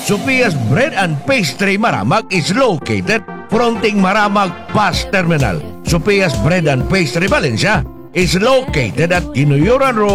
Sophia's Bread and Pastry Maramag is located fronting Maramag Bus Terminal. Sophia's Bread and Pastry Valencia is located at Ginuyuran Road,